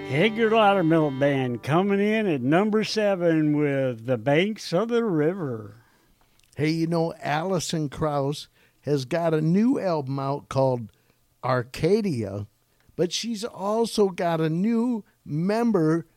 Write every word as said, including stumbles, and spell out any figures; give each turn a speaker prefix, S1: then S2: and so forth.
S1: Edgar Loudermilk Band coming in at number seven with The Banks of the River.
S2: Hey, you know, Alison Krauss has got a new album out called Arcadia, but she's also got a new member